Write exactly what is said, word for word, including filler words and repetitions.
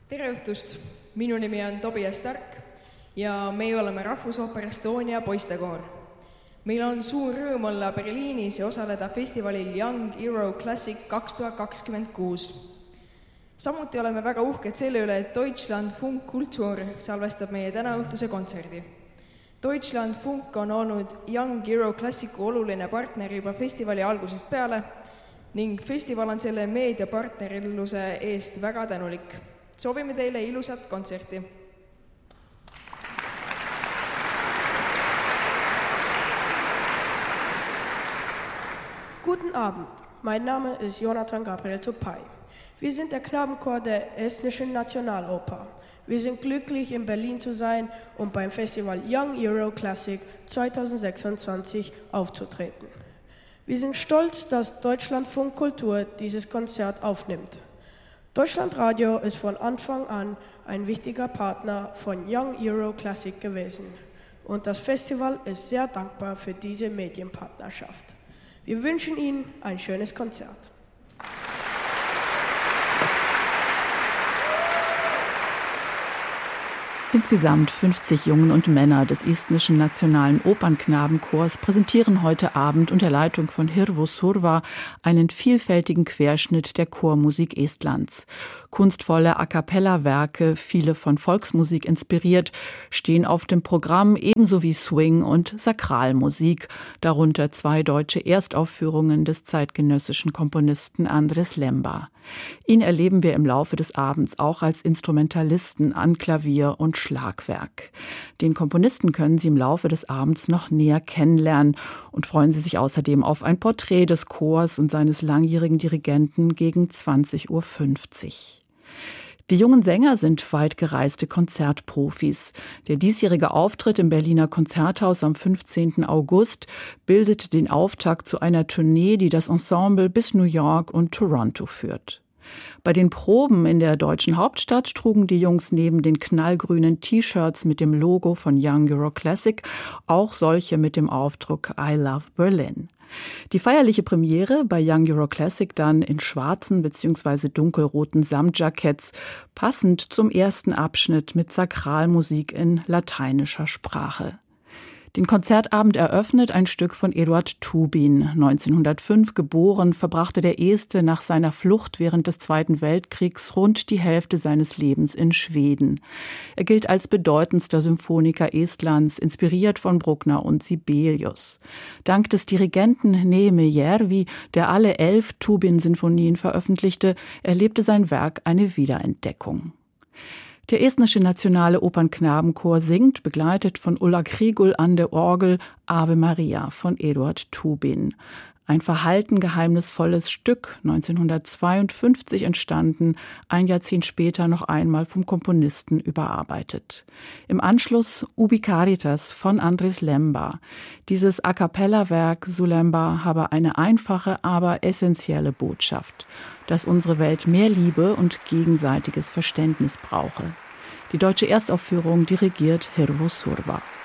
Tere õhtust! Minu nimi on Tobias Tark ja meie oleme Rahvusooper Estonia poistekoor. Meil on suur rõõm olla Berliinis ja osaleda festivalil Young Euro Classic kaks tuhat kakskümmend kuus. Samuti oleme väga uhked selle üle, et Deutschland Funk Kultur salvestab meie tänaõhtuse kontserdi. Deutschland Funk on olnud Young Euro Classicu oluline partner juba festivali algusest peale ning festival on selle meediapartnerilluse eest väga tänulik. Soovime teile ilusat kontserti. Guten Abend, mein Name ist Jonathan Gabriel Topay. Wir sind der Knabenchor der Estnischen Nationaloper. Wir sind glücklich, in Berlin zu sein und beim Festival Young Euro Classic zwanzig sechsundzwanzig aufzutreten. Wir sind stolz, dass Deutschlandfunk Kultur dieses Konzert aufnimmt. Deutschlandradio ist von Anfang an ein wichtiger Partner von Young Euro Classic gewesen. Und das Festival ist sehr dankbar für diese Medienpartnerschaft. Wir wünschen Ihnen ein schönes Konzert. Insgesamt fünfzig Jungen und Männer des estnischen nationalen Opernknabenchors präsentieren heute Abend unter Leitung von Hirvo Surva einen vielfältigen Querschnitt der Chormusik Estlands. Kunstvolle A-cappella-Werke, viele von Volksmusik inspiriert, stehen auf dem Programm, ebenso wie Swing- und Sakralmusik, darunter zwei deutsche Erstaufführungen des zeitgenössischen Komponisten Andris Lemba. Ihn erleben wir im Laufe des Abends auch als Instrumentalisten an Klavier und Schlagwerk. Den Komponisten können Sie im Laufe des Abends noch näher kennenlernen und freuen Sie sich außerdem auf ein Porträt des Chors und seines langjährigen Dirigenten gegen zwanzig Uhr fünfzig. Die jungen Sänger sind weit gereiste Konzertprofis. Der diesjährige Auftritt im Berliner Konzerthaus am fünfzehnten August bildet den Auftakt zu einer Tournee, die das Ensemble bis New York und Toronto führt. Bei den Proben in der deutschen Hauptstadt trugen die Jungs neben den knallgrünen T-Shirts mit dem Logo von Young Euro Classic auch solche mit dem Aufdruck I Love Berlin. Die feierliche Premiere bei Young Euro Classic dann in schwarzen bzw. dunkelroten Samtjacketts, passend zum ersten Abschnitt mit Sakralmusik in lateinischer Sprache. Den Konzertabend eröffnet ein Stück von Eduard Tubin. neunzehnhundertfünf geboren, verbrachte der Este nach seiner Flucht während des Zweiten Weltkriegs rund die Hälfte seines Lebens in Schweden. Er gilt als bedeutendster Symphoniker Estlands, inspiriert von Bruckner und Sibelius. Dank des Dirigenten Neeme Järvi, der alle elf Tubin-Sinfonien veröffentlichte, erlebte sein Werk eine Wiederentdeckung. Der estnische nationale Opernknabenchor singt, begleitet von Ulla Kriegul an der Orgel, Ave Maria von Eduard Tubin. Ein verhalten geheimnisvolles Stück, neunzehnhundertzweiundfünfzig entstanden, ein Jahrzehnt später noch einmal vom Komponisten überarbeitet. Im Anschluss Ubi Caritas von Andris Lemba. Dieses A-cappella-Werk zu Lemba habe eine einfache, aber essentielle Botschaft, dass unsere Welt mehr Liebe und gegenseitiges Verständnis brauche. Die deutsche Erstaufführung dirigiert Hirvo Surva.